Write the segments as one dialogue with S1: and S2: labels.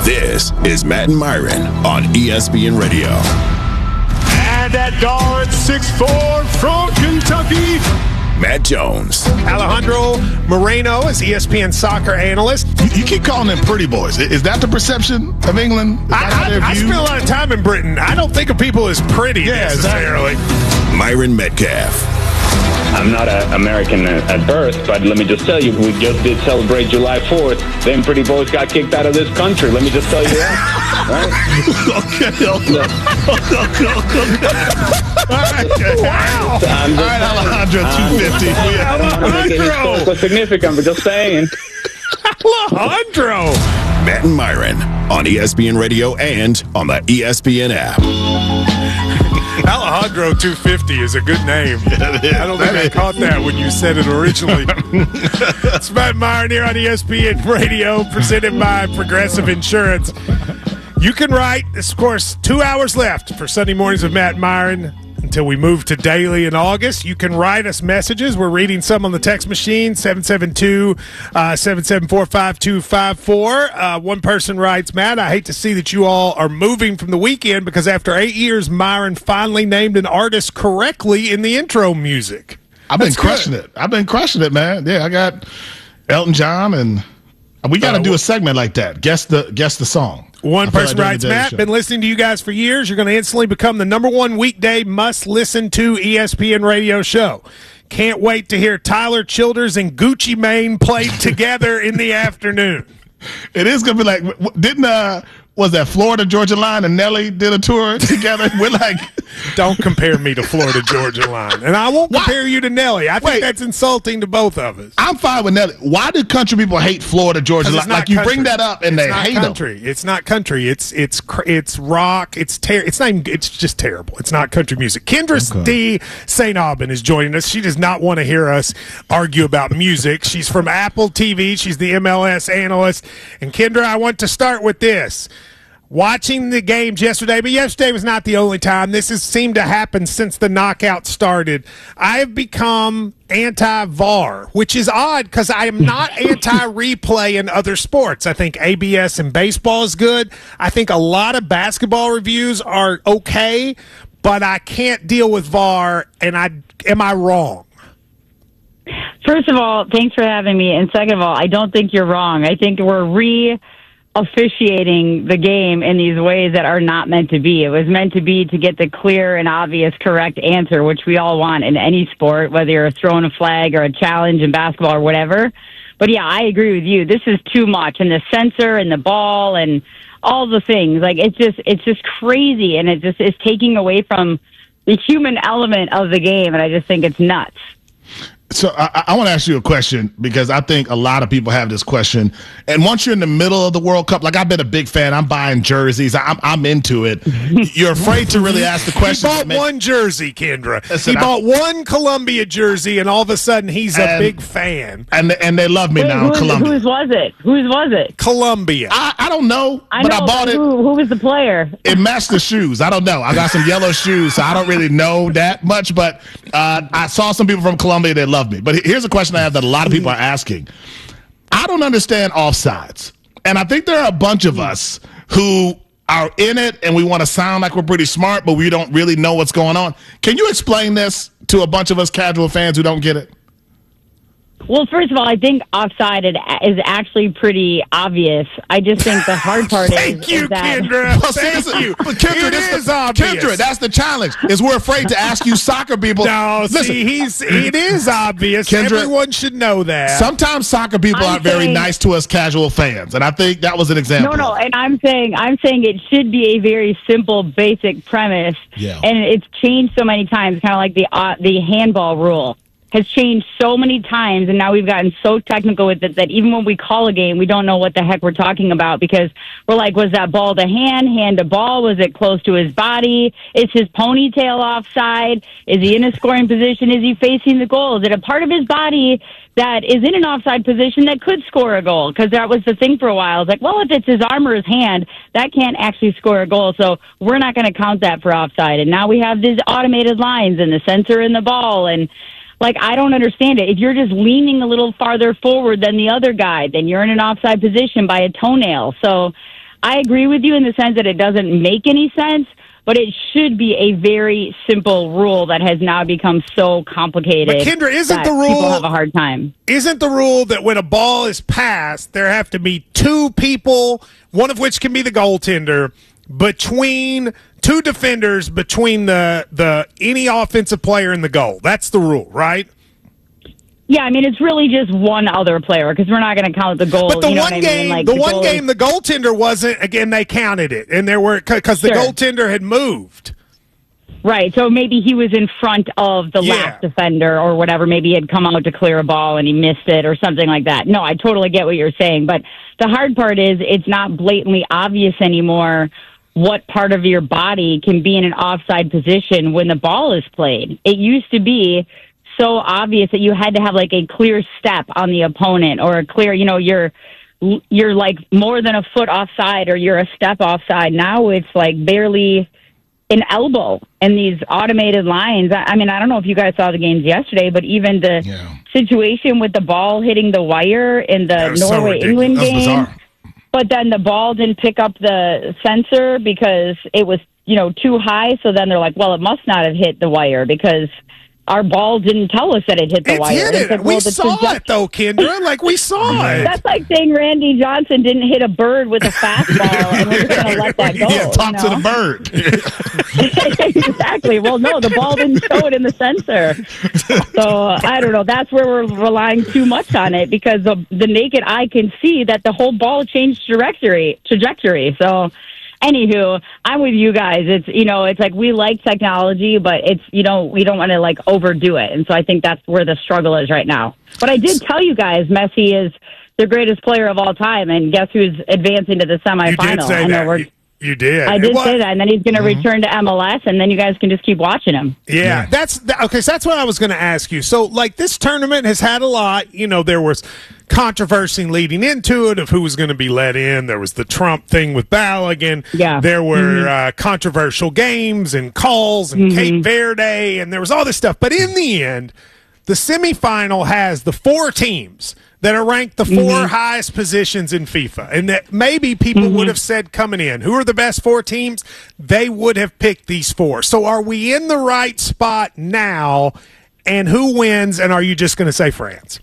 S1: This is Matt and Myron on ESPN Radio.
S2: And that guard, 6'4", from Kentucky,
S1: Matt Jones.
S3: Alejandro Moreno is ESPN soccer analyst.
S4: You keep calling them pretty boys. Is that the perception of England?
S3: I spent a lot of time in Britain. I don't think of people as pretty necessarily.
S4: Exactly.
S1: Myron Metcalf.
S5: I'm not an American at birth, but let me just tell you, we just did celebrate July 4th. Them pretty boys got kicked out of this country. Let me just tell you that. Right?
S4: Okay.
S3: Wow.
S4: All right, Alejandro, 250.
S5: I'm making it historical significant, but just saying.
S3: Alejandro.
S1: Matt and Myron on ESPN Radio and on the ESPN app.
S3: Alejandro 250 is a good name. I don't think I caught that when you said it originally. It's Matt and Myron here on ESPN Radio, presented by Progressive Insurance. You can write, of course, 2 hours left for Sunday mornings of Matt and Myron until we move to daily in August. You can write us messages. We're reading some on the text machine, 772-774-5254. One person writes, Matt, I hate to see that you all are moving from the weekend because after 8 years, Myron finally named an artist correctly in the intro music.
S4: I've been crushing it. Man. Yeah, I got Elton John, and we got to do a segment like that. Guess the song.
S3: One person writes, Matt, been listening to you guys for years. You're going to instantly become the number one weekday must-listen-to ESPN radio show. Can't wait to hear Tyler Childers and Gucci Mane played together in the afternoon.
S4: It is going to be like, was that Florida Georgia Line and Nelly did a tour together? We're like,
S3: don't compare me to Florida Georgia Line, and I won't compare you to Nelly. I think that's insulting to both of us.
S4: I'm fine with Nelly. Why do country people hate Florida Georgia Line? Like you bring that up and they hate
S3: country. It's not country. It's rock. It's not even. It's just terrible. It's not country music. Kendra D. St. Aubin is joining us. She does not want to hear us argue about music. She's from Apple TV. She's the MLS analyst. And Kendra, I want to start with this. Watching the games yesterday, but yesterday was not the only time. This has seemed to happen since the knockout started. I have become anti-VAR, which is odd because I am not anti-replay in other sports. I think ABS in baseball is good. I think a lot of basketball reviews are okay, but I can't deal with VAR, and am I wrong?
S6: First of all, thanks for having me. And second of all, I don't think you're wrong. I think we're officiating the game in these ways that are not meant to be. It was meant to be to get the clear and obvious correct answer, which we all want in any sport, whether you're throwing a flag or a challenge in basketball or whatever. But yeah, I agree with you. This is too much. And the sensor and the ball and all the things, like it's just crazy. And it just is taking away from the human element of the game. And I just think it's nuts.
S4: So I want to ask you a question because I think a lot of people have this question. And once you're in the middle of the World Cup, like I've been a big fan. I'm buying jerseys. I'm into it. You're afraid to really ask the question.
S3: He bought one jersey, Kendra. He bought one Columbia jersey, and all of a sudden he's a big fan.
S4: And they love me now in Columbia.
S6: Whose was it?
S3: Columbia.
S4: I don't know, but I bought it.
S6: Who was the player?
S4: It matched the shoes. I don't know. I got some yellow shoes, so I don't really know that much. But I saw some people from Columbia that love me. But here's a question I have that a lot of people are asking. I don't understand offsides. And I think there are a bunch of us who are in it and we want to sound like we're pretty smart, but we don't really know what's going on. Can you explain this to a bunch of us casual fans who don't get it?
S6: Well, first of all, I think offside is actually pretty obvious. I just think the hard part
S3: Thank you,
S6: that
S3: Kendra. Thank you.
S4: But Kendra,
S3: it is obvious.
S4: Kendra, that's the challenge. Is we're afraid to ask you soccer people.
S3: No,
S4: listen,
S3: it is obvious.
S4: Kendra,
S3: everyone should know that.
S4: Sometimes soccer people aren't very nice to us casual fans, and I think that was an example.
S6: No, and I'm saying it should be a very simple, basic premise.
S4: Yeah.
S6: And it's changed so many times, kind of like the handball rule has changed so many times, and now we've gotten so technical with it that even when we call a game, we don't know what the heck we're talking about because we're like, was that ball to hand to ball? Was it close to his body? Is his ponytail offside? Is he in a scoring position? Is he facing the goal? Is it a part of his body that is in an offside position that could score a goal? Because that was the thing for a while. It's like, well, if it's his arm or his hand, that can't actually score a goal, so we're not going to count that for offside. And now we have these automated lines and the sensor in the ball, and like, I don't understand it. If you're just leaning a little farther forward than the other guy, then you're in an offside position by a toenail. So I agree with you in the sense that it doesn't make any sense, but it should be a very simple rule that has now become so complicated.
S3: But Kendra, isn't
S6: that
S3: the rule
S6: people have a hard time?
S3: Isn't the rule that when a ball is passed, there have to be two people, one of which can be the goaltender, between two defenders between the any offensive player and the goal? That's the rule, right?
S6: Yeah, I mean, it's really just one other player because we're not going to count the goal.
S3: But the
S6: you know
S3: one game,
S6: Like,
S3: the one game, the goaltender wasn't. Again, they counted it, and there were because the goaltender had moved.
S6: Right, so maybe he was in front of the last defender or whatever. Maybe he had come out to clear a ball and he missed it or something like that. No, I totally get what you're saying, but the hard part is it's not blatantly obvious anymore what part of your body can be in an offside position when the ball is played. It used to be so obvious that you had to have like a clear step on the opponent or a clear, you're like more than a foot offside or you're a step offside. Now it's like barely an elbow in these automated lines. I mean, I don't know if you guys saw the games yesterday, but even the situation with the ball hitting the wire in the Norway-England game.
S4: Bizarre.
S6: But then the ball didn't pick up the sensor because it was, too high. So then they're like, well, it must not have hit the wire because our ball didn't tell us that it hit the wire.
S3: Hit it. We saw it, though, Kendra. Like, we saw it.
S6: That's like saying Randy Johnson didn't hit a bird with a fastball, and we're just going to let that go.
S4: Yeah, talk to the bird.
S6: Exactly. Well, no, the ball didn't show it in the sensor. So, I don't know. That's where we're relying too much on it because the naked eye can see that the whole ball changed trajectory. So, anywho, I'm with you guys. It's like we like technology, but it's, we don't want to like overdo it. And so I think that's where the struggle is right now. But I did tell you guys Messi is the greatest player of all time. And guess who's advancing to the semifinal?
S3: You did say that. You did.
S6: I did say that. And then he's going to return to MLS, and then you guys can just keep watching him.
S3: Yeah. Okay, so that's what I was going to ask you. So, like, this tournament has had a lot. There was controversy leading into it of who was going to be let in. There was the Trump thing with Balogun.
S6: Yeah.
S3: There were controversial games and calls and Cape Verde, and there was all this stuff. But in the end, the semifinal has the four teams that are ranked the four highest positions in FIFA, and that maybe people would have said coming in, who are the best four teams? They would have picked these four. So are we in the right spot now, and who wins, and are you just going to say France?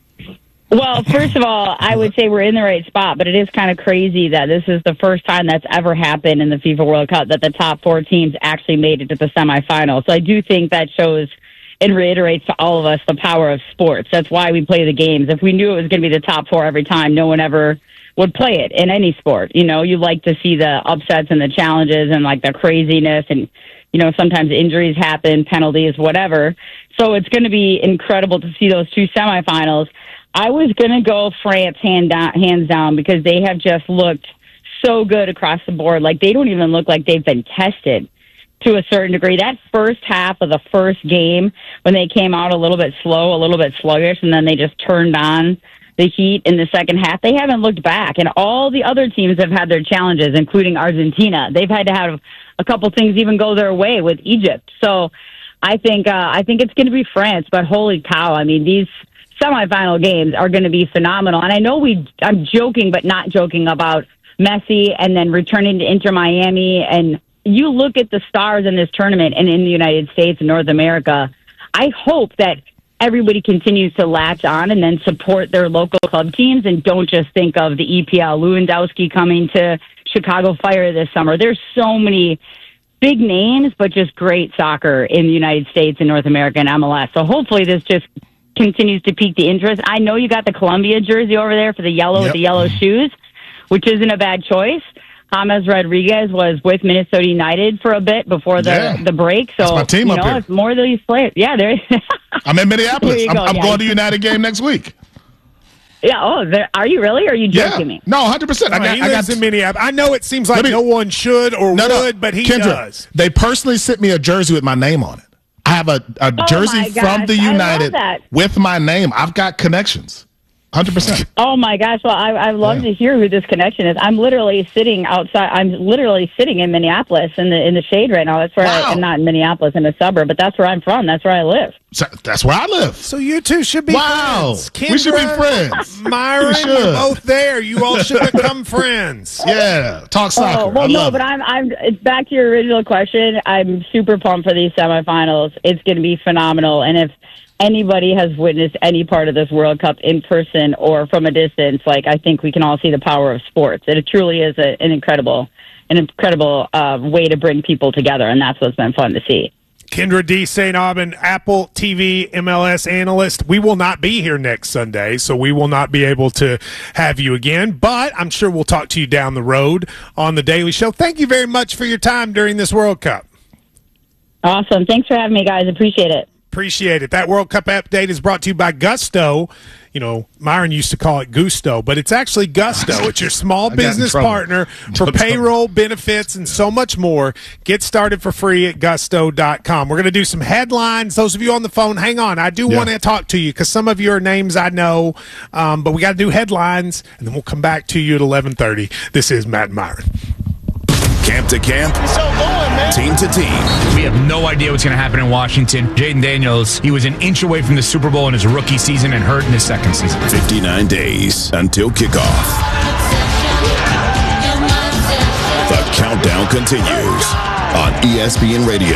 S6: Well, first of all, I would say we're in the right spot, but it is kind of crazy that this is the first time that's ever happened in the FIFA World Cup that the top four teams actually made it to the semifinal. So I do think that shows and reiterates to all of us the power of sports. That's why we play the games. If we knew it was going to be the top four every time, no one ever would play it in any sport. You like to see the upsets and the challenges and like the craziness and, sometimes injuries happen, penalties, whatever. So it's going to be incredible to see those two semifinals. I was going to go France hands down because they have just looked so good across the board. Like they don't even look like they've been tested to a certain degree. That first half of the first game, when they came out a little bit slow, a little bit sluggish, and then they just turned on the heat in the second half, they haven't looked back. And all the other teams have had their challenges, including Argentina. They've had to have a couple things even go their way with Egypt. So I think it's going to be France, but holy cow. I mean, these semifinal games are going to be phenomenal. And I know I'm joking, but not joking about Messi and then returning to Inter Miami. And you look at the stars in this tournament and in the United States and North America, I hope that everybody continues to latch on and then support their local club teams and don't just think of the EPL. Lewandowski coming to Chicago Fire this summer. There's so many big names, but just great soccer in the United States and North America and MLS. So hopefully this just continues to pique the interest. I know you got the Colombia jersey over there for the yellow with the yellow shoes, which isn't a bad choice. James Rodriguez was with Minnesota United for a bit before the break. So,
S4: that's my team up here.
S6: It's more of these players. Yeah,
S4: I'm in Minneapolis. I'm going to United game next week.
S6: Yeah. Oh, are you really? Or are you joking me?
S4: No, 100%.
S3: He lives in Minneapolis. I know it seems like no one should or would, but he does.
S4: They personally sent me a jersey with my name on it. I have a jersey from the United with my name. I've got connections. 100%.
S6: Oh my gosh! Well, I'd love to hear who this connection is. I'm literally sitting outside. I'm literally sitting in Minneapolis in the shade right now. That's where I'm not in Minneapolis, in a suburb, but that's where I'm from. That's where I live.
S4: So that's where I live.
S3: So you two should be friends. Kendra,
S4: we should be friends.
S3: Myron, you're both there. You all should become friends.
S4: Yeah, talk soccer.
S6: Oh, well, but it's back to your original question. I'm super pumped for these semifinals. It's going to be phenomenal, and if anybody has witnessed any part of this World Cup in person or from a distance, I think we can all see the power of sports. It truly is an incredible way to bring people together, and that's what's been fun to see.
S3: Kendra D. St. Aubin, Apple TV MLS analyst. We will not be here next Sunday, so we will not be able to have you again, but I'm sure we'll talk to you down the road on The Daily Show. Thank you very much for your time during this World Cup.
S6: Awesome. Thanks for having me, guys. Appreciate it.
S3: Appreciate it. That World Cup update is brought to you by Gusto. You know, Myron used to call it Gusto, but it's actually Gusto. It's your small business partner for payroll, benefits, and so much more. Get started for free at gusto.com. We're going to do some headlines. Those of you on the phone, hang on. I do want to talk to you because some of your names I know, but we got to do headlines, and then we'll come back to you at 11:30. This is Matt and Myron.
S1: Camp to camp, team to team.
S7: We have no idea what's going to happen in Washington. Jaden Daniels, he was an inch away from the Super Bowl in his rookie season and hurt in his second season.
S1: 59 days until kickoff. The countdown continues on ESPN Radio.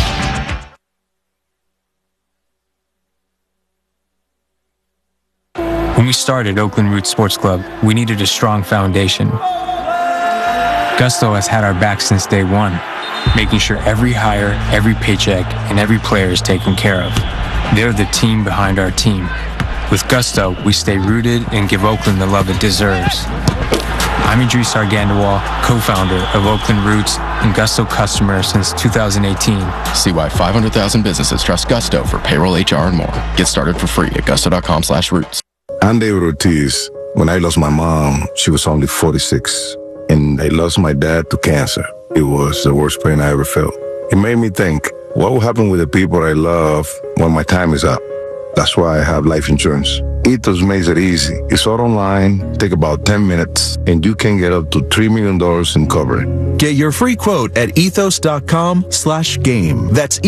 S8: When we started Oakland Roots Sports Club, we needed a strong foundation. Gusto has had our back since day one, making sure every hire, every paycheck, and every player is taken care of. They're the team behind our team. With Gusto, we stay rooted and give Oakland the love it deserves. I'm Idris Argandawal, co-founder of Oakland Roots and Gusto customer since 2018.
S9: See why 500,000 businesses trust Gusto for payroll, HR, and more. Get started for free at gusto.com/roots.
S10: I'm David Ortiz. When I lost my mom, she was only 46. And I lost my dad to cancer. It was the worst pain I ever felt. It made me think, what will happen with the people I love when my time is up? That's why I have life insurance. Ethos makes it easy. It's all online, take about 10 minutes, and you can get up to $3 million in coverage.
S11: Get your free quote at ethos.com/game. That's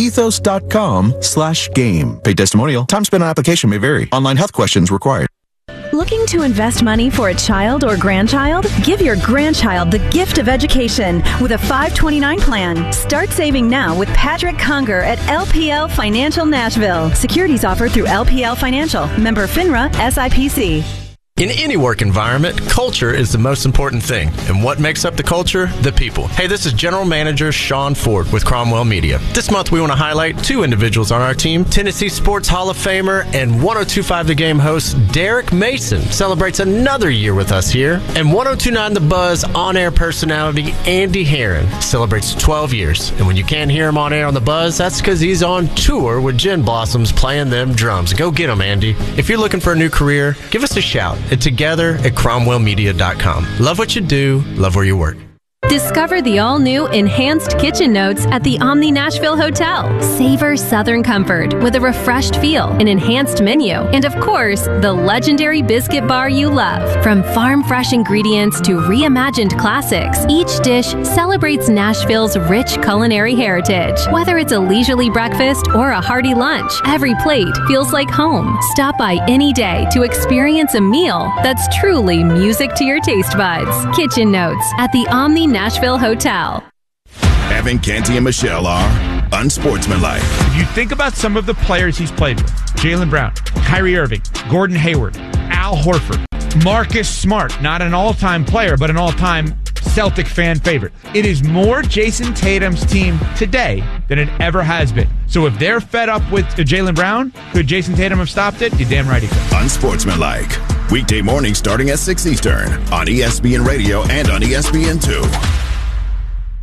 S11: ethos.com/game. Paid testimonial. Time spent on application may vary. Online health questions required.
S12: Looking to invest money for a child or grandchild? Give your grandchild the gift of education with a 529 plan. Start saving now with Patrick Conger at LPL Financial Nashville. Securities offered through LPL Financial. Member FINRA SIPC.
S13: In any work environment, culture is the most important thing. And what makes up the culture? The people. Hey, this is General Manager Sean Ford with Cromwell Media. This month, we want to highlight two individuals on our team. Tennessee Sports Hall of Famer and 102.5 The Game host Derek Mason celebrates another year with us here. And 102.9 The Buzz on-air personality Andy Herron celebrates 12 years. And when you can't hear him on air on The Buzz, that's because he's on tour with Gin Blossoms playing them drums. Go get him, Andy. If you're looking for a new career, give us a shout. Together at cromwellmedia.com. Love what you do, love where you work.
S14: Discover the all-new Enhanced Kitchen Notes at the Omni Nashville Hotel. Savor Southern comfort with a refreshed feel, an enhanced menu, and of course, the legendary biscuit bar you love. From farm-fresh ingredients to reimagined classics, each dish celebrates Nashville's rich culinary heritage. Whether it's a leisurely breakfast or a hearty lunch, every plate feels like home. Stop by any day to experience a meal that's truly music to your taste buds. Kitchen Notes at the Omni Nashville Hotel.
S1: Evan Canty and Michelle are unsportsmanlike.
S15: If you think about some of the players he's played with, Jaylen Brown, Kyrie Irving, Gordon Hayward, Al Horford, Marcus Smart, not an all-time player, but an all-time Celtic fan favorite. It is more Jason Tatum's team today than it ever has been. So if they're fed up with Jaylen Brown, could Jason Tatum have stopped it? You're damn right he could.
S1: Unsportsmanlike. Weekday morning starting at 6 Eastern on ESPN Radio and on ESPN2.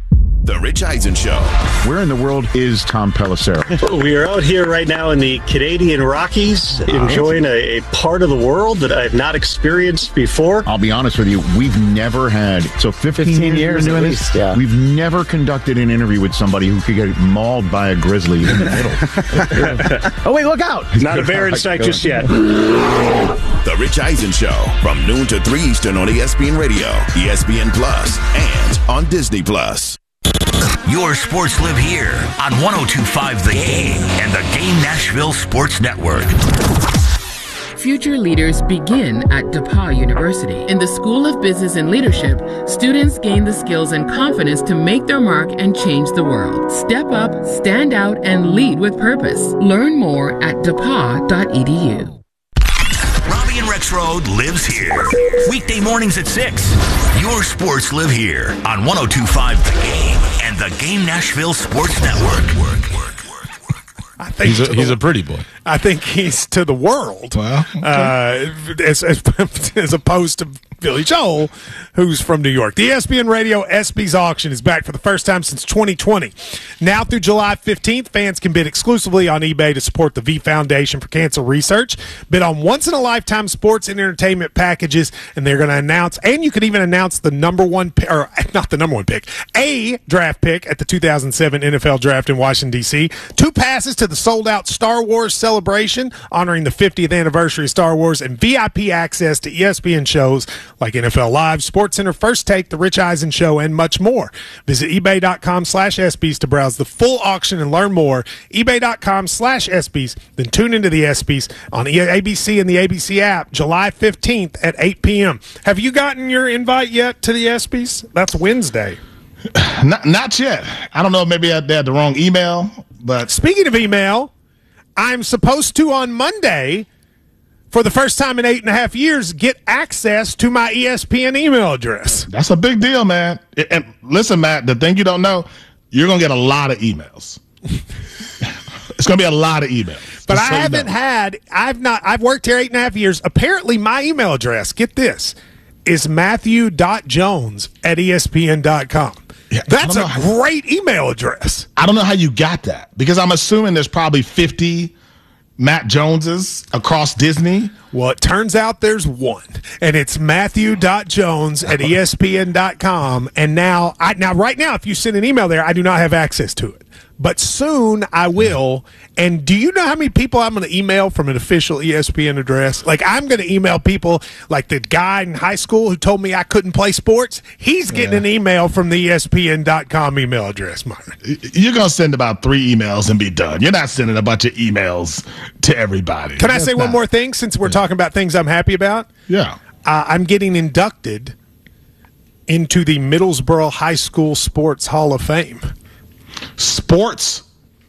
S1: The Rich Eisen Show.
S16: Where in the world is Tom Pelissero?
S17: We are out here right now in the Canadian Rockies, enjoying a part of the world that I've not experienced before.
S16: I'll be honest with you, we've never had, 15 years doing this? Yeah. We've never conducted an interview with somebody who could get mauled by a grizzly in the middle.
S17: Oh, wait, look out. Not a bear in sight just yet.
S1: The Rich Eisen Show from noon to 3 Eastern on ESPN Radio, ESPN Plus, and on Disney Plus.
S18: Your sports live here on 102.5 The Game and the Game Nashville Sports Network.
S19: Future leaders begin at DePauw University. In the School of Business and Leadership, students gain the skills and confidence to make their mark and change the world. Step up, stand out, and lead with purpose. Learn more at depaw.edu.
S18: Robbie and Rex Road lives here. Weekday mornings at 6. Your sports live here on 102.5 The Game and the Game Nashville Sports Network.
S3: I think
S20: he's a pretty boy.
S3: I think he's to the world.
S4: Well, okay.
S3: As opposed to Billy Joel, who's from New York. The ESPN Radio ESPYs auction is back for the first time since 2020. Now through July 15th, fans can bid exclusively on eBay to support the V Foundation for Cancer Research. Bid on once-in-a-lifetime sports and entertainment packages, and they're going to announce, and you could even announce the number one pick, or not the number one pick, a draft pick at the 2007 NFL Draft in Washington, D.C., 2 passes to the sold-out Star Wars celebration honoring the 50th anniversary of Star Wars, and VIP access to ESPN shows like NFL Live, SportsCenter, First Take, The Rich Eisen Show, and much more. Visit ebay.com/ESPYs to browse the full auction and learn more. ebay.com/ESPYs. Then tune into the ESPYs on ABC and the ABC app July 15th at 8 p.m. Have you gotten your invite yet to the ESPYs? That's Wednesday.
S4: Not yet. I don't know. Maybe they had the wrong email. But
S3: speaking of email, I'm supposed to on Monday, for the first time in 8.5 years, get access to my ESPN email address.
S4: That's a big deal, man. And listen, Matt, the thing you don't know, you're going to get a lot of emails. It's going to be a lot of emails.
S3: But I haven't I've worked here 8.5 years. Apparently, my email address, get this, is matthew.jones@espn.com.
S4: Yeah,
S3: that's a great email address.
S4: I don't know how you got that, because I'm assuming there's probably 50 Matt Joneses across Disney.
S3: Well, it turns out there's one, and it's matthew.jones@espn.com. And now right now, if you send an email there, I do not have access to it. But soon I will. And do you know how many people I'm going to email from an official ESPN address? Like, I'm going to email people like the guy in high school who told me I couldn't play sports. He's getting an email from the ESPN.com email address, Myron.
S4: You're going to send about 3 emails and be done. You're not sending a bunch of emails to everybody.
S3: Can I say one more thing since we're talking about things I'm happy about?
S4: Yeah. I'm
S3: getting inducted into the Middlesboro High School Sports Hall of Fame.
S4: Sports?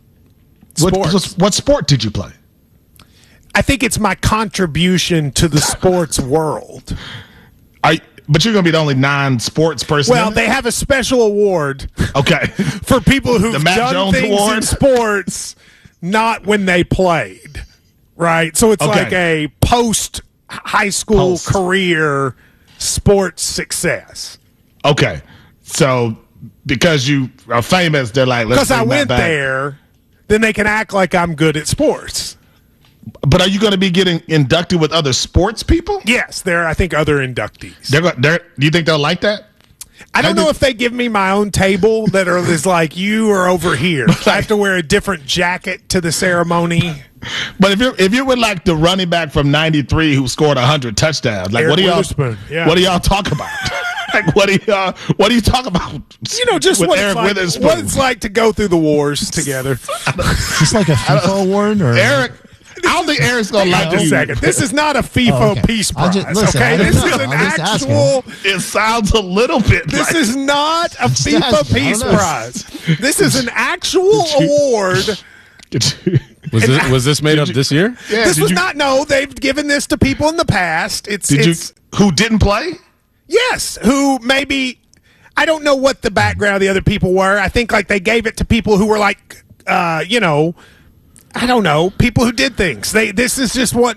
S4: What sport did you play?
S3: I think it's my contribution to the sports world.
S4: But you're going to be the only non-sports person.
S3: Well, they have a special award.
S4: Okay.
S3: For people who've done
S4: Jones
S3: things
S4: Award?
S3: in sports, not when they played. Right? So it's like a post-high school career sports success.
S4: Okay. So because you are famous, they're like, let's
S3: because I went there, then they can act like I'm good at sports.
S4: But are you going to be getting inducted with other sports people?
S3: Yes, there are, I think, other inductees.
S4: Do you think they'll like that?
S3: I don't know if they give me my own table that is like, you are over here. I have to wear a different jacket to the ceremony.
S4: But if you're with like the running back from '93 who scored 100 touchdowns, like
S3: Eric
S4: what do y'all talk about? Like what do you talk about?
S3: You know, just what it's like to go through the wars together.
S20: Is this like a FIFA award? Or?
S4: Eric, I don't think Eric's gonna like
S3: this. This is not a FIFA Peace Prize. Okay, this is an actual.
S4: It sounds a little bit.
S3: This is not a FIFA Peace Prize. This is an actual award.
S20: Was this made up this year?
S3: Yeah, this was not. No, they've given this to people in the past.
S4: Who didn't play?
S3: Yes, who maybe, I don't know what the background of the other people were. I think like they gave it to people who were like, I don't know, people who did things. This is just what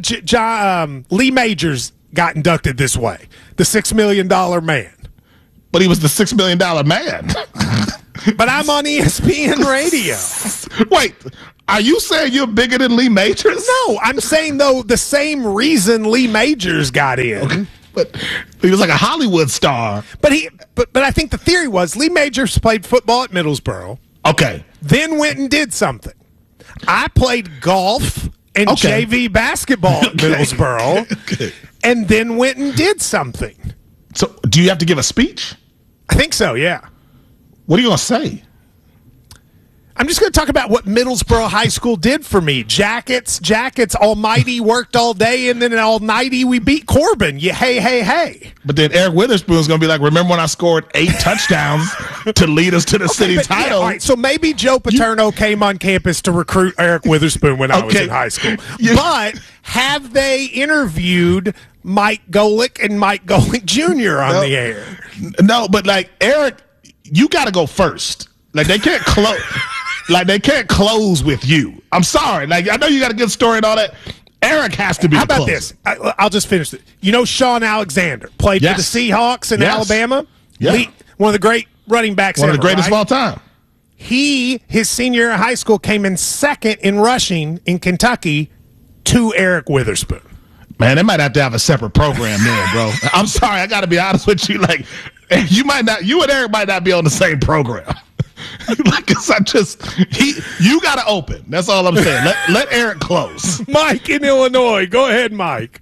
S3: Lee Majors got inducted this way, the $6 million man.
S4: But he was the $6 million man.
S3: But I'm on ESPN Radio.
S4: Wait, are you saying you're bigger than Lee Majors?
S3: No, I'm saying, though, the same reason Lee Majors got in.
S4: Okay. But he was like a Hollywood star.
S3: But I think the theory was Lee Majors played football at Middlesboro.
S4: Okay.
S3: Then went and did something. I played golf and JV basketball at Middlesboro, and then went and did something.
S4: So, do you have to give a speech?
S3: I think so, yeah.
S4: What are you going to say?
S3: I'm just going to talk about what Middlesboro High School did for me. Jackets, almighty, worked all day, and then all nighty we beat Corbin. Yeah, hey.
S4: But then Eric Witherspoon's going to be like, remember when I scored 8 touchdowns to lead us to the city title?
S3: Yeah, all right, so maybe Joe Paterno came on campus to recruit Eric Witherspoon when I was in high school. But have they interviewed Mike Golick and Mike Golick Jr. on the air?
S4: No, but like, Eric, you got to go first. Like, they can't close. Like, they can't close with you. I'm sorry. Like, I know you got a good story and all that. Eric has to be.
S3: How about this? I'll just finish it. You know Sean Alexander played for the Seahawks in Alabama?
S4: Yeah.
S3: One of the great running backs
S4: One
S3: ever,
S4: of the greatest
S3: right?
S4: of all time.
S3: His senior year of high school, came in second in rushing in Kentucky to Eric Witherspoon.
S4: Man, they might have to have a separate program there, bro. I'm sorry. I got to be honest with you. Like, you and Eric might not be on the same program. Like, you got to open. That's all I'm saying. Let Eric close.
S3: Mike in Illinois. Go ahead, Mike.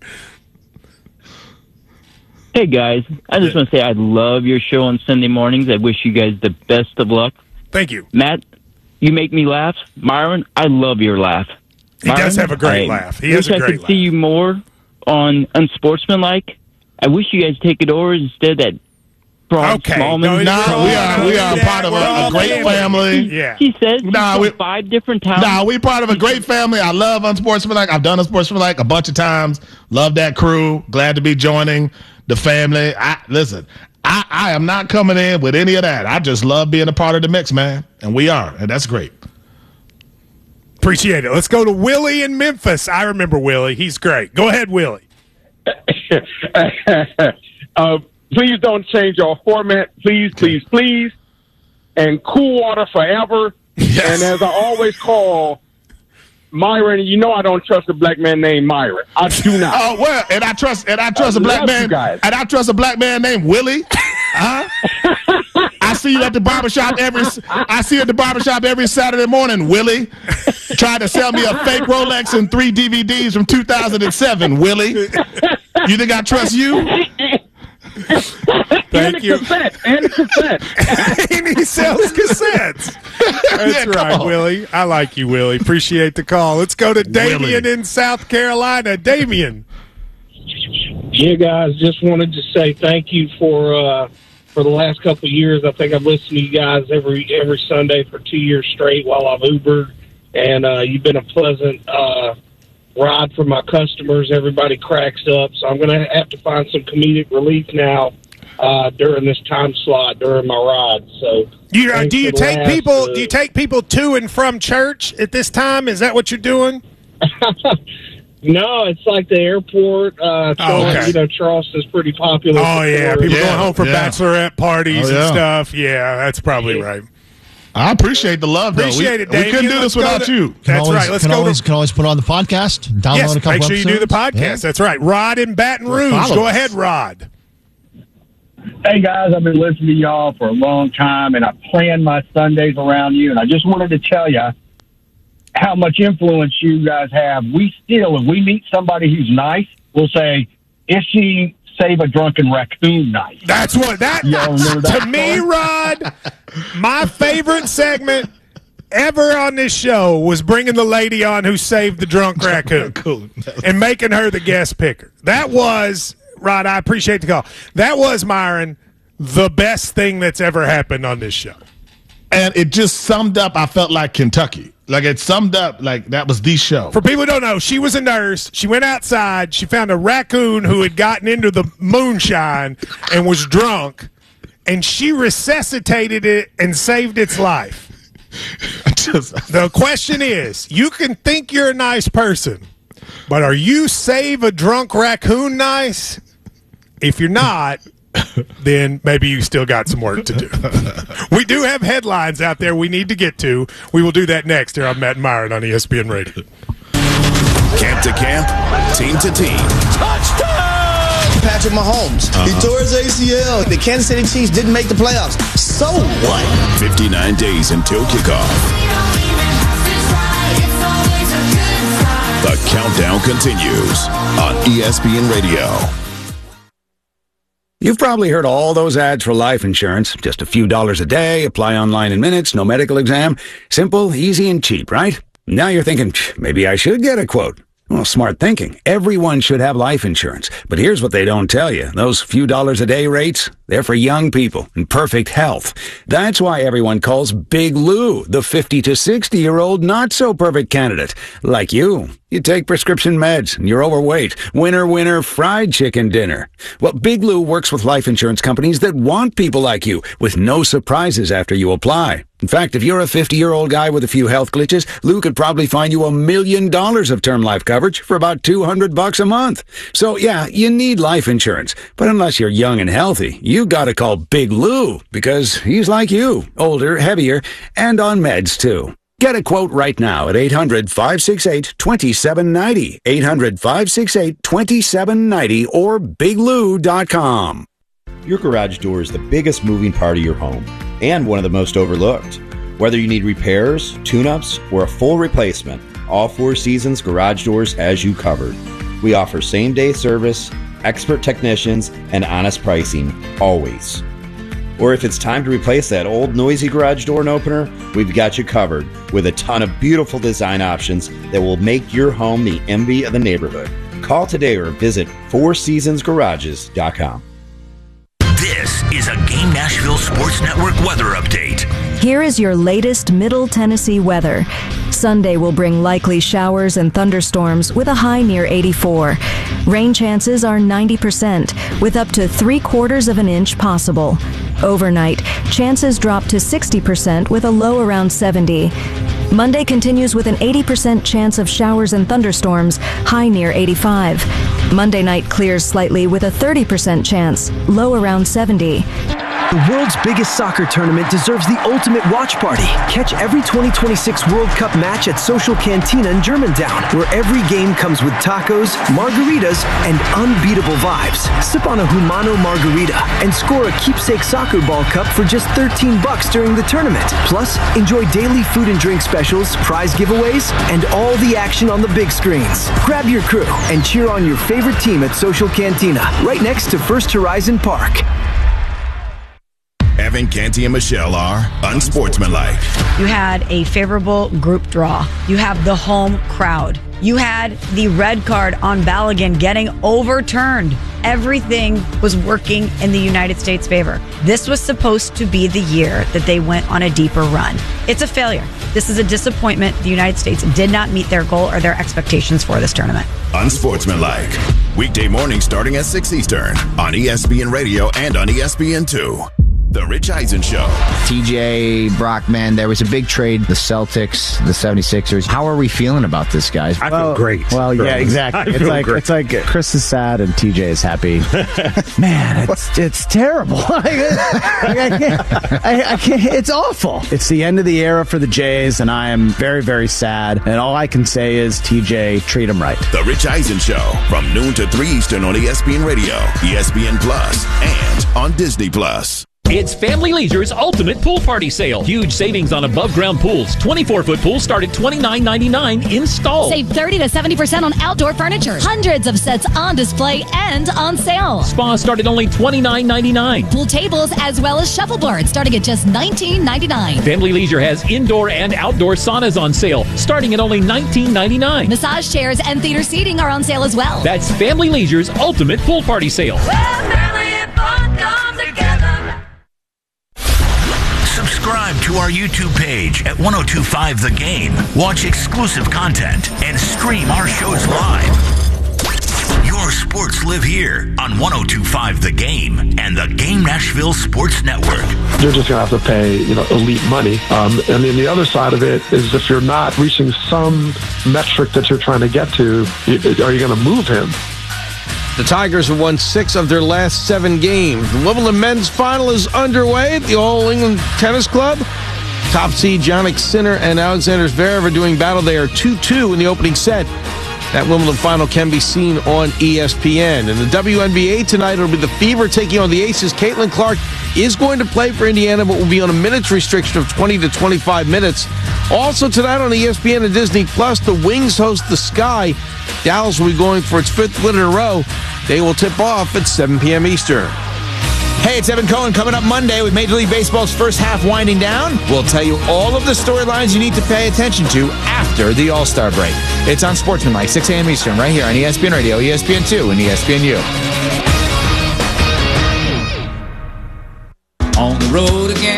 S21: Hey, guys. I just want to say I love your show on Sunday mornings. I wish you guys the best of luck.
S3: Thank you.
S21: Matt, you make me laugh. Myron, I love your laugh.
S3: He does have a great laugh. He has a great
S21: laugh. I could see you more on Unsportsmanlike. I wish you guys take it over instead of that. Smallman.
S4: We are part of a great family.
S21: Yeah. He says 5 different times.
S4: We're part of a great family. I love Unsportsmanlike. I've done Unsportsmanlike a bunch of times. Love that crew. Glad to be joining the family. Listen, I am not coming in with any of that. I just love being a part of the mix, man. And we are. And that's great.
S3: Appreciate it. Let's go to Willie in Memphis. I remember Willie. He's great. Go ahead, Willie.
S22: Please don't change your format. Please. And cool water forever. Yes. And as I always call Myron, you know I don't trust a black man named Myron. I do not.
S4: Oh well, and I trust a black man. And I trust a black man named Willie. I see you at the barbershop every Saturday morning, Willie. Trying to sell me a fake Rolex and 3 DVDs from 2007, Willie. You think I trust you?
S22: Thank you. And cassette.
S3: And he sells cassettes. That's right, Willie. I like you, Willie. Appreciate the call. Let's go to Damian in South Carolina. Damian.
S23: Yeah, guys, just wanted to say thank you for the last couple of years. I think I've listened to you guys every Sunday for 2 years straight while I've Ubered, and you've been a pleasant ride for my customers. Everybody cracks up, so I'm going to have to find some comedic relief now during this time slot during my ride. So,
S3: do you take people to and from church at this time? Is that what you're doing?
S23: No, it's like the airport. Charleston's pretty popular.
S3: Oh yeah, people going home for bachelorette parties and stuff. Yeah, that's probably right.
S4: I appreciate the love, though.
S3: Appreciate it, Damian.
S4: We couldn't do this without you.
S3: That's right.
S24: Can always put on the podcast. Download a couple
S3: make sure
S24: episodes.
S3: You do the podcast. Yeah. That's right. Rod in Baton Rouge. Go ahead, Rod.
S25: Hey, guys. I've been listening to y'all for a long time, and I plan my Sundays around you. And I just wanted to tell you how much influence you guys have. If we meet somebody who's nice, we'll say, is she Save a Drunken Raccoon night?
S3: That's what to me, Rod, my favorite segment ever on this show was bringing the lady on who saved the drunk raccoon and making her the guest picker. That was, Rod, I appreciate the call. That was, Myron, the best thing that's ever happened on this show.
S4: And it just summed up, I felt like Kentucky. Like, it summed up, like, that was the show.
S3: For people who don't know, she was a nurse. She went outside. She found a raccoon who had gotten into the moonshine and was drunk, and she resuscitated it and saved its life. The question is, you can think you're a nice person, but are you Save a Drunk Raccoon nice? If you're not, then maybe you still got some work to do. We do have headlines out there we need to get to. We will do that next here on Matt and Myron on ESPN Radio.
S1: Camp to camp, team to team.
S2: Touchdown! Patrick Mahomes. He tore his ACL. The Kansas City Chiefs didn't make the playoffs. So what?
S1: 59 days until kickoff. The countdown continues on ESPN Radio.
S5: You've probably heard all those ads for life insurance. Just a few dollars a day, apply online in minutes, no medical exam. Simple, easy, and cheap, right? Now you're thinking, maybe I should get a quote. Well, smart thinking. Everyone should have life insurance. But here's what they don't tell you. Those few dollars a day rates, they're for young people in perfect health. That's why everyone calls Big Lou the 50 to 60-year-old not-so-perfect candidate. Like you. You take prescription meds and you're overweight. Winner, winner, fried chicken dinner. Well, Big Lou works with life insurance companies that want people like you with no surprises after you apply. In fact, if you're a 50-year-old guy with a few health glitches, Lou could probably find you $1 million of term life coverage for about $200 a month. So, yeah, you need life insurance. But unless you're young and healthy, you gotta call Big Lou because he's like you, older, heavier, and on meds, too. Get a quote right now at 800-568-2790, 800-568-2790, or biglou.com.
S6: Your garage door is the biggest moving part of your home and one of the most overlooked. Whether you need repairs, tune-ups, or a full replacement, all Four Seasons Garage Doors has you covered. We offer same-day service, expert technicians, and honest pricing, always. Or if it's time to replace that old noisy garage door opener, we've got you covered with a ton of beautiful design options that will make your home the envy of the neighborhood. Call today or visit FourSeasonsGarages.com.
S18: This is a Game Nashville Sports Network weather update.
S12: Here is your latest Middle Tennessee weather. Sunday will bring likely showers and thunderstorms with a high near 84. Rain chances are 90%, with up to 3/4 of an inch possible. Overnight, chances drop to 60% with a low around 70. Monday continues with an 80% chance of showers and thunderstorms, high near 85. Monday night clears slightly with a 30% chance, low around 70.
S7: The world's biggest soccer tournament deserves the ultimate watch party. Catch every 2026 World Cup match at Social Cantina in Germantown, where every game comes with tacos, margaritas, and unbeatable vibes. Sip on a Humano margarita and score a keepsake soccer ball cup for just $13 during the tournament. Plus, enjoy daily food and drink specials, prize giveaways, and all the action on the big screens. Grab your crew and cheer on your favorite team at Social Cantina, right next to First Horizon Park.
S1: Evan, Canty, and Michelle are unsportsmanlike.
S8: You had a favorable group draw. You have the home crowd. You had the red card on Balogun getting overturned. Everything was working in the United States' favor. This was supposed to be the year that they went on a deeper run. It's a failure. This is a disappointment. The United States did not meet their goal or their expectations for this tournament.
S1: Unsportsmanlike. Weekday morning starting at 6 Eastern on ESPN Radio and on ESPN2. The Rich Eisen Show.
S26: TJ, Brockman, there was a big trade. The Celtics, the 76ers. How are we feeling about this, guys?
S27: I feel great.
S26: Well, yeah, exactly. It's like Chris is sad and TJ is happy. Man, it's terrible. I can't. It's awful. It's the end of the era for the Jays, and I am very, very sad. And all I can say is, TJ, treat him right.
S1: The Rich Eisen Show from noon to 3 Eastern on ESPN Radio, ESPN Plus, and on Disney Plus.
S28: It's Family Leisure's Ultimate Pool Party Sale. Huge savings on above-ground pools. 24-foot pools start at $29.99 installed.
S29: Save 30 to 70% on outdoor furniture. Hundreds of sets on display and on sale.
S28: Spas start at only $29.99.
S29: Pool tables as well as shuffleboards starting at just $19.99.
S28: Family Leisure has indoor and outdoor saunas on sale starting at only $19.99.
S29: Massage chairs and theater seating are on sale as well.
S28: That's Family Leisure's Ultimate Pool Party Sale.
S18: Subscribe to our YouTube page at 1025 The Game. Watch exclusive content and stream our shows live. Your sports live here on 1025 The Game and the Game Nashville Sports Network.
S30: You're just going to have to pay, elite money. And then the other side of it is if you're not reaching some metric that you're trying to get to, are you going to move him?
S9: The Tigers have won 6 of their last 7 games. The Wimbledon men's final is underway at the All England Tennis Club. Top seed Jannik Sinner and Alexander Zverev are doing battle. They are 2-2 in the opening set. That Wimbledon final can be seen on ESPN. In the WNBA tonight, it'll be the Fever taking on the Aces. Caitlin Clark is going to play for Indiana, but will be on a minutes restriction of 20 to 25 minutes. Also tonight on ESPN and Disney+, the Wings host the Sky. Dallas will be going for its 5th win in a row. They will tip off at 7 p.m. Eastern.
S10: Hey, it's Evan Cohen coming up Monday with Major League Baseball's first half winding down. We'll tell you all of the storylines you need to pay attention to after the All-Star break. It's on Sportsmanlike, 6 a.m. Eastern, right here on ESPN Radio, ESPN2, and ESPNU.
S11: On the road again.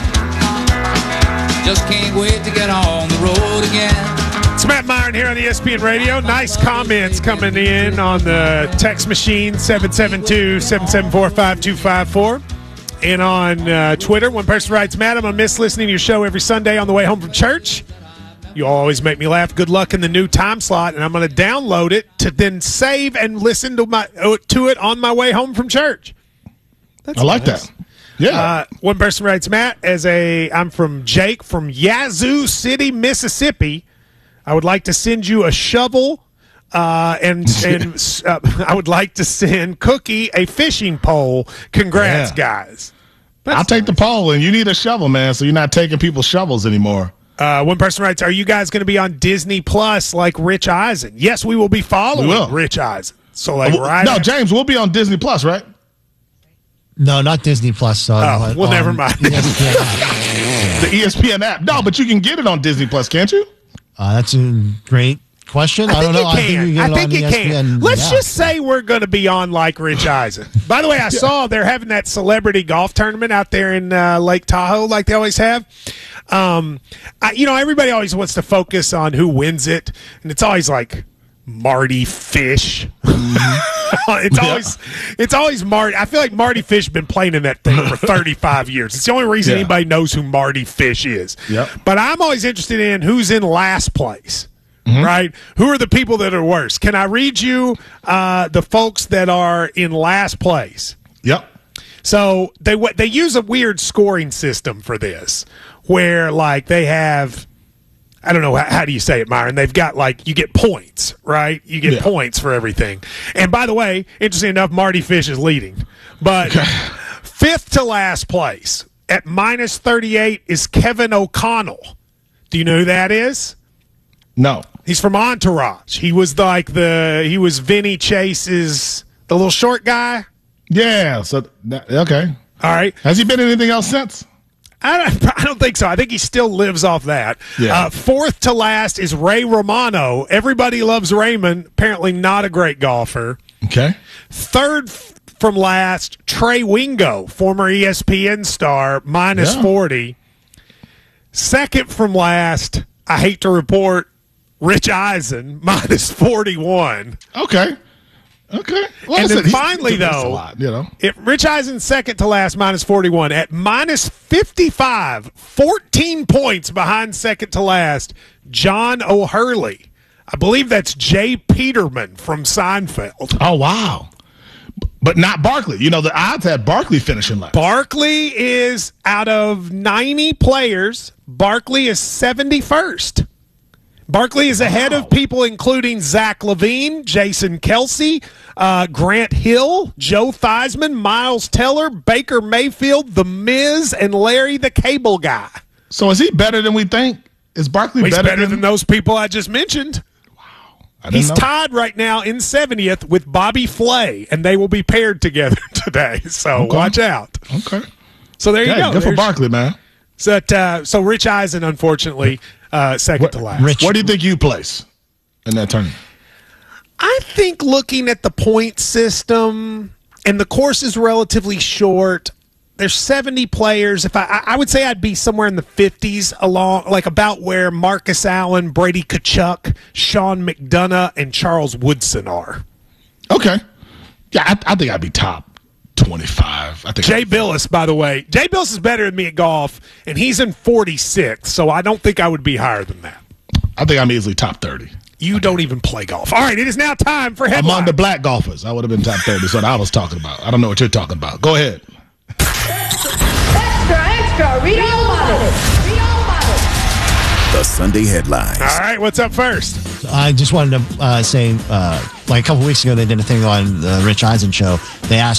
S11: Just can't wait to get on the road again.
S3: It's Matt Myron here on ESPN Radio. Nice comments coming in on the text machine, 772-774-5254. And on Twitter, one person writes, Matt, I'm going to miss listening to your show every Sunday on the way home from church. You always make me laugh. Good luck in the new time slot. And I'm going to download it to then save and listen to it on my way home from church.
S4: I like that. Yeah.
S3: One person writes, Matt, I'm from Jake from Yazoo City, Mississippi. I would like to send you a shovel, and I would like to send Cookie a fishing pole. Congrats, guys.
S4: I'll take the pole, and you need a shovel, man, so you're not taking people's shovels anymore.
S3: One person writes, are you guys going to be on Disney Plus like Rich Eisen? Yes, we will be following Rich Eisen. So,
S4: James, we'll be on Disney Plus, right?
S24: No, not Disney Plus.
S3: Never mind.
S4: The ESPN app. No, but you can get it on Disney Plus, can't you?
S24: That's a great question. I don't know.
S3: I think you can. Let's just say we're going to be on like Rich Eisen. By the way, I saw they're having that celebrity golf tournament out there in Lake Tahoe like they always have. Everybody always wants to focus on who wins it, and it's always like Marty Fish. It's always Marty. I feel like Marty Fish has been playing in that thing for 35 years. It's the only reason anybody knows who Marty Fish is.
S4: Yep.
S3: But I'm always interested in who's in last place, right? Who are the people that are worse? Can I read you the folks that are in last place?
S4: Yep.
S3: So they use a weird scoring system for this, where like they have. I don't know, how do you say it, Myron? They've got, you get points, right? You get points for everything. And by the way, interesting enough, Marty Fish is leading. But 5th to last place at minus 38 is Kevin O'Connell. Do you know who that is?
S4: No.
S3: He's from Entourage. He was he was Vinny Chase's, the little short guy.
S4: Yeah. Okay.
S3: All right.
S4: Has he been in anything else since?
S3: I don't think so. I think he still lives off that.
S4: Yeah.
S3: 4th to last is Ray Romano. Everybody loves Raymond. Apparently not a great golfer.
S4: Okay.
S3: 3rd from last, Trey Wingo, former ESPN star, minus 40. 2nd from last, I hate to report, Rich Eisen, minus 41.
S4: Okay. Well,
S3: and then finally, though, if Rich Eisen's 2nd to last, minus 41, at minus 55, 14 points behind 2nd to last, John O'Hurley. I believe that's Jay Peterman from Seinfeld.
S4: Oh, wow. But not Barkley. The odds had Barkley finishing last.
S3: Barkley is, out of 90 players, Barkley is 71st. Barkley is ahead of people including Zach Levine, Jason Kelsey, Grant Hill, Joe Theismann, Miles Teller, Baker Mayfield, The Miz, and Larry the Cable Guy.
S4: So is he better than we think? Is Barkley
S3: better than those people I just mentioned?
S4: Wow.
S3: He's tied right now in 70th with Bobby Flay, and they will be paired together today. So watch out.
S4: Okay.
S3: So there you go.
S4: Good for Barkley, man.
S3: So Rich Eisen, unfortunately, 2nd to last.
S4: Where do you think you place in that tournament?
S3: I think looking at the point system, and the course is relatively short. There's 70 players. If I would say I'd be somewhere in the 50s, about where Marcus Allen, Brady Tkachuk, Sean McDonough, and Charles Woodson are.
S4: Okay. Yeah, I think I'd be top 25. I think
S3: Jay Billis, by the way. Jay Billis is better than me at golf, and he's in 46th, so I don't think I would be higher than that.
S4: I think I'm easily top 30.
S3: You don't even play golf. All right, it is now time for headlines.
S4: Among the black golfers, I would have been top 30. That's what I was talking about. I don't know what you're talking about. Go ahead.
S13: Extra, read all about it.
S1: The Sunday headlines.
S3: All right, what's up first?
S24: I just wanted to say, like a couple weeks ago, they did a thing on the Rich Eisen show. They asked